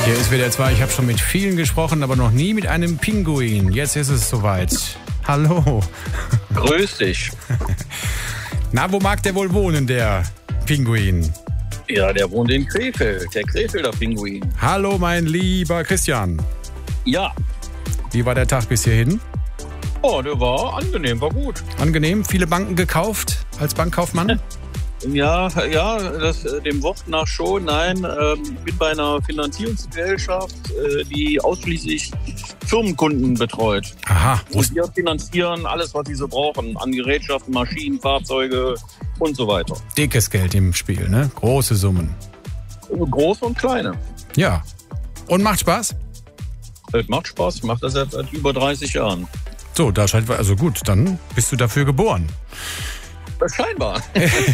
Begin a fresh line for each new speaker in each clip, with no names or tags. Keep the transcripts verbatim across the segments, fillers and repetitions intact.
Hier ist W D R zwei. Ich habe schon mit vielen gesprochen, aber noch nie mit einem Pinguin. Jetzt ist es soweit. Hallo.
Grüß dich.
Na, wo mag der wohl wohnen, der Pinguin?
Ja, der wohnt in Krefeld, der Krefelder Pinguin.
Hallo, mein lieber Christian.
Ja.
Wie war der Tag bis hierhin?
Oh, der war angenehm, war gut.
Angenehm? Viele Banken gekauft als Bankkaufmann?
Ja, ja, das, dem Wort nach schon. Nein, ähm, ich bin bei einer Finanzierungsgesellschaft, äh, die ausschließlich Firmenkunden betreut.
Aha.
Und wir finanzieren alles, was sie so brauchen, an Gerätschaften, Maschinen, Fahrzeuge und so weiter.
Dickes Geld im Spiel, ne? Große Summen.
Große und kleine.
Ja. Und macht Spaß?
Es macht Spaß, macht das seit, seit über dreißig Jahren.
So, da scheint, also gut, dann bist du dafür geboren.
Scheinbar.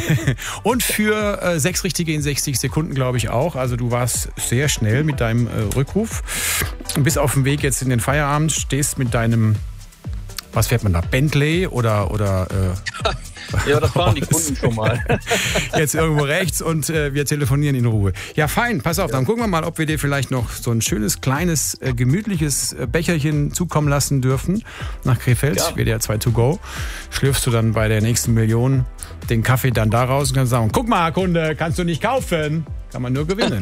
Und für äh, sechs Richtige in sechzig Sekunden, glaube ich auch. Also du warst sehr schnell mit deinem äh, Rückruf. Bis auf dem Weg jetzt in den Feierabend, stehst mit deinem, was fährt man da, Bentley oder... oder äh,
ja, das fahren die Kunden schon mal.
Jetzt irgendwo rechts und äh, wir telefonieren in Ruhe. Ja, fein, pass auf, dann gucken wir mal, ob wir dir vielleicht noch so ein schönes, kleines, äh, gemütliches äh, Becherchen zukommen lassen dürfen nach Krefeld.
Ja.
W D R zwei to go. Schlürfst du dann bei der nächsten Million den Kaffee dann da raus und kannst sagen, guck mal, Kunde, kannst du nicht kaufen. Kann man nur gewinnen.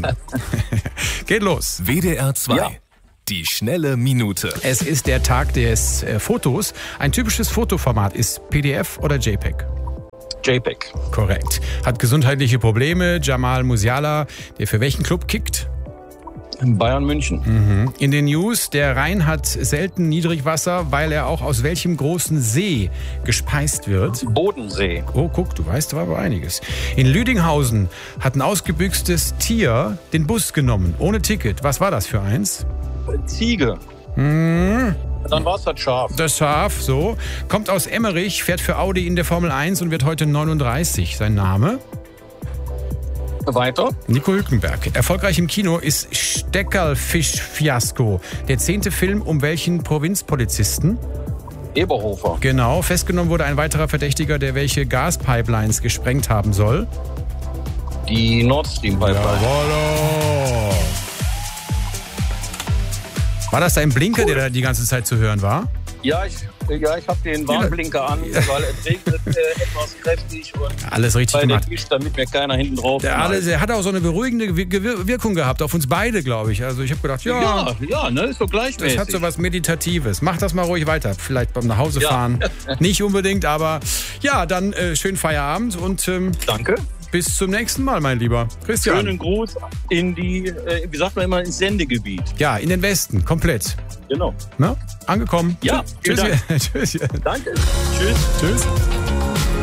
Geht los.
W D R zwei.
Ja.
Die schnelle Minute.
Es ist der Tag des äh, Fotos. Ein typisches Fotoformat ist P D F oder JPEG.
JPEG.
Korrekt. Hat gesundheitliche Probleme. Jamal Musiala, der für welchen Club kickt?
Bayern München.
Mhm. In den News, der Rhein hat selten Niedrigwasser, weil er auch aus welchem großen See gespeist wird?
Bodensee.
Oh, guck, du weißt aber einiges. In Lüdinghausen hat ein ausgebüxtes Tier den Bus genommen, ohne Ticket. Was war das für eins?
Ziege.
Mhm.
Dann war es das Schaf.
Das Schaf, so. Kommt aus Emmerich, fährt für Audi in der Formel eins und wird heute neununddreißig. Sein Name?
Weiter.
Nico Hülkenberg. Erfolgreich im Kino ist Steckerlfisch-Fiasko. Der zehnte Film um welchen Provinzpolizisten?
Eberhofer.
Genau. Festgenommen wurde ein weiterer Verdächtiger, der welche Gaspipelines gesprengt haben soll.
Die Nord Stream Pipeline.
Jawollo. War das dein Blinker, cool, der da die ganze Zeit zu hören war?
Ja, ich, ja, ich habe den Warnblinker an, weil es regnet äh, etwas kräftig. Und
alles richtig
bei
gemacht.
Der Tisch, damit mir keiner hinten drauf
der, alles, der hat auch so eine beruhigende Wirkung gehabt, auf uns beide, glaube ich. Also ich habe gedacht, ja,
ja, ja, ne, ist so gleichmäßig.
Das hat so was Meditatives. Mach das mal ruhig weiter. Vielleicht beim Nachhausefahren. Ja. Nicht unbedingt, aber ja, dann äh, schönen Feierabend und ähm,
danke.
Bis zum nächsten Mal, mein lieber Christian.
Schönen Gruß in die, äh, wie sagt man immer, ins Sendegebiet.
Ja, in den Westen, komplett.
Genau.
Na, angekommen.
Ja,
Tschüss.
Dank.
Tschüss.
Danke. Tschüss.
Tschüss.